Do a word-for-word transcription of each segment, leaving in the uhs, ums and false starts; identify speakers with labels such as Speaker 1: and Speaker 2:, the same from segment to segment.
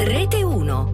Speaker 1: Rete uno.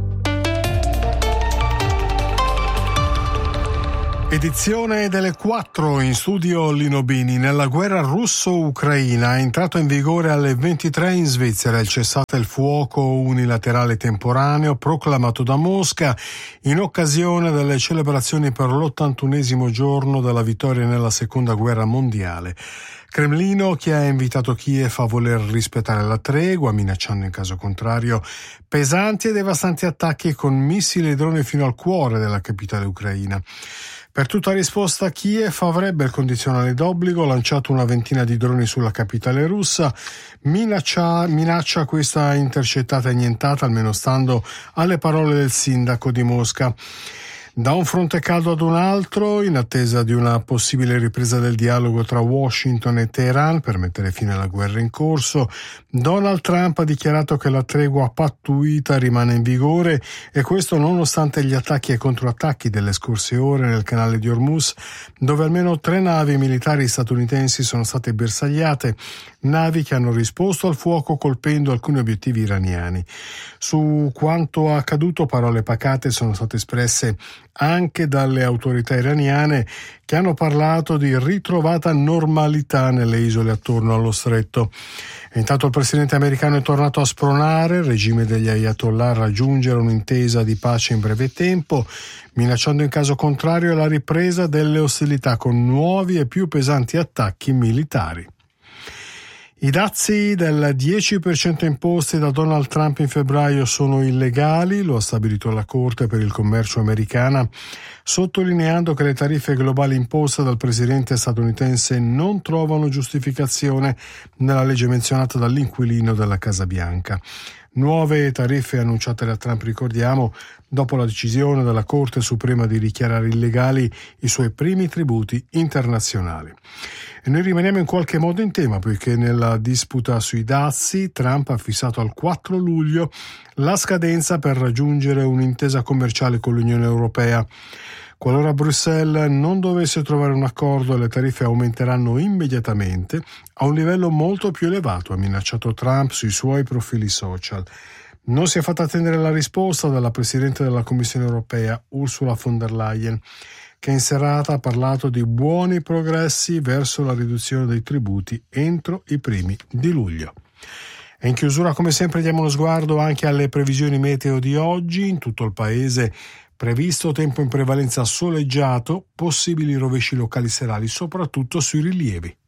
Speaker 2: Edizione delle quattro, in studio Lino Bini. Nella guerra russo-ucraina è entrato in vigore alle ventitré in Svizzera il cessate il fuoco unilaterale temporaneo proclamato da Mosca in occasione delle celebrazioni per l'ottantunesimo giorno della vittoria nella seconda guerra mondiale. Cremlino che ha invitato Kiev a voler rispettare la tregua, minacciando in caso contrario pesanti e devastanti attacchi con missili e droni fino al cuore della capitale ucraina. Per tutta risposta Kiev avrebbe il condizionale d'obbligo lanciato una ventina di droni sulla capitale russa, minaccia, minaccia questa intercettata e annientata, almeno stando alle parole del sindaco di Mosca. Da un fronte caldo ad un altro, in attesa di una possibile ripresa del dialogo tra Washington e Teheran per mettere fine alla guerra in corso, Donald Trump ha dichiarato che la tregua pattuita rimane in vigore, e questo nonostante gli attacchi e controattacchi delle scorse ore nel canale di Hormuz, dove almeno tre navi militari statunitensi sono state bersagliate, navi che hanno risposto al fuoco colpendo alcuni obiettivi iraniani. Su quanto accaduto parole pacate sono state espresse anche dalle autorità iraniane, che hanno parlato di ritrovata normalità nelle isole attorno allo stretto. E intanto il presidente americano è tornato a spronare il regime degli ayatollah a raggiungere un'intesa di pace in breve tempo, minacciando in caso contrario la ripresa delle ostilità con nuovi e più pesanti attacchi militari. I dazi del dieci per cento imposti da Donald Trump in febbraio sono illegali, lo ha stabilito la Corte per il commercio americana, sottolineando che le tariffe globali imposte dal presidente statunitense non trovano giustificazione nella legge menzionata dall'inquilino della Casa Bianca. Nuove tariffe annunciate da Trump, ricordiamo, dopo la decisione della Corte Suprema di dichiarare illegali i suoi primi tributi internazionali. E noi rimaniamo in qualche modo in tema, poiché nella disputa sui dazi Trump ha fissato al quattro luglio la scadenza per raggiungere un'intesa commerciale con l'Unione Europea. Qualora Bruxelles non dovesse trovare un accordo, le tariffe aumenteranno immediatamente a un livello molto più elevato, ha minacciato Trump sui suoi profili social. Non si è fatta attendere la risposta dalla Presidente della Commissione Europea, Ursula von der Leyen, che in serata ha parlato di buoni progressi verso la riduzione dei tributi entro i primi di luglio. E in chiusura, come sempre, diamo uno sguardo anche alle previsioni meteo di oggi. In tutto il paese previsto tempo in prevalenza soleggiato, possibili rovesci locali serali, soprattutto sui rilievi.